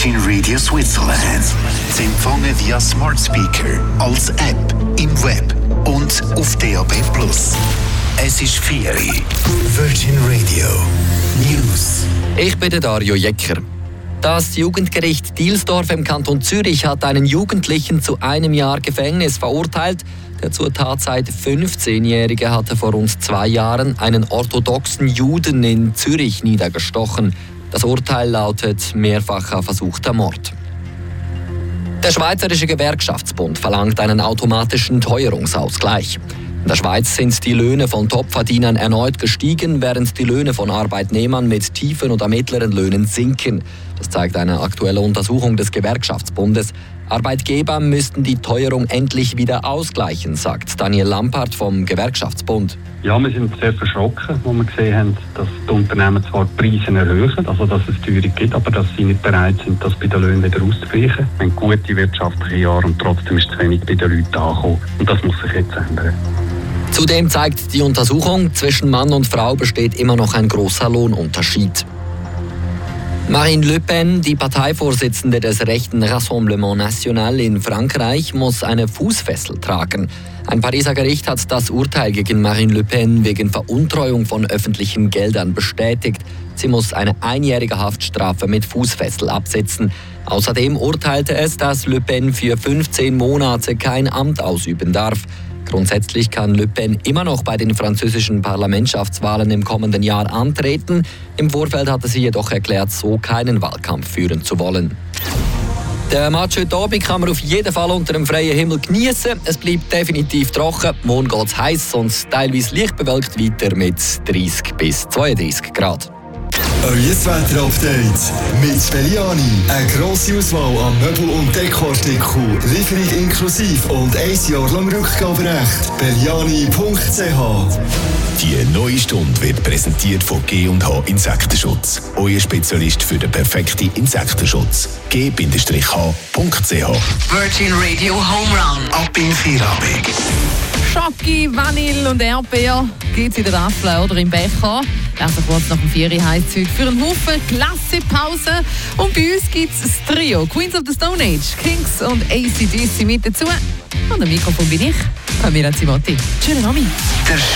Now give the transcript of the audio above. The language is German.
Virgin Radio Switzerland. Sie empfangen via Smart Speaker, als App, im Web und auf DAB+. Es ist 4 Uhr. Virgin Radio News. Ich bin Dario Jecker. Das Jugendgericht Dielsdorf im Kanton Zürich hat einen Jugendlichen zu 1 Jahr Gefängnis verurteilt. Der zur Tatzeit 15-Jährige hatte vor rund 2 Jahren einen orthodoxen Juden in Zürich niedergestochen. Das Urteil lautet mehrfacher versuchter Mord. Der Schweizerische Gewerkschaftsbund verlangt einen automatischen Teuerungsausgleich. In der Schweiz sind die Löhne von Topverdienern erneut gestiegen, während die Löhne von Arbeitnehmern mit tiefen oder mittleren Löhnen sinken. Das zeigt eine aktuelle Untersuchung des Gewerkschaftsbundes. Arbeitgeber müssten die Teuerung endlich wieder ausgleichen, sagt Daniel Lampert vom Gewerkschaftsbund. Ja, wir sind sehr verschrocken, wo wir gesehen haben, dass die Unternehmen zwar die Preise erhöhen, also dass es Teuerung gibt, aber dass sie nicht bereit sind, das bei den Löhnen wieder auszugleichen. Wir haben gute wirtschaftliche Jahre und trotzdem ist zu wenig bei den Leuten angekommen. Und das muss sich jetzt ändern. Zudem zeigt die Untersuchung, zwischen Mann und Frau besteht immer noch ein großer Lohnunterschied. Marine Le Pen, die Parteivorsitzende des rechten Rassemblement National in Frankreich, muss eine Fußfessel tragen. Ein Pariser Gericht hat das Urteil gegen Marine Le Pen wegen Veruntreuung von öffentlichen Geldern bestätigt. Sie muss eine 1-jährige Haftstrafe mit Fußfessel absitzen. Außerdem urteilte es, dass Le Pen für 15 Monate kein Amt ausüben darf. Grundsätzlich kann Le Pen immer noch bei den französischen Parlamentschaftswahlen im kommenden Jahr antreten. Im Vorfeld hatte sie jedoch erklärt, so keinen Wahlkampf führen zu wollen. Der Match heute Abend kann man auf jeden Fall unter dem freien Himmel genießen. Es bleibt definitiv trocken, morgen geht es heiß und teilweise leicht bewölkt weiter mit 30 bis 32 Grad. Euer Wetter-Update mit Belliani. Eine grosse Auswahl an Möbel- und Dekoartikeln. Lieferung inklusive und 1 Jahr lang Rückgaberecht. Belliani.ch. Die neue Stunde wird präsentiert von G&H Insektenschutz. Euer Spezialist für den perfekten Insektenschutz. G-H.ch. Virgin Radio Home Run. Ab in Feierabend. Schoki, Vanille und Erdbeer gibt es in der Waffel oder im Becher. Also kurz nach dem 4 Uhr heisst es heute für einen Haufen klasse Pause. Und bei uns gibt es das Trio Queens of the Stone Age, Kings und AC/DC mit dazu. Und am Mikrofon bin ich, Camilla Zimotti. Schönen Abend.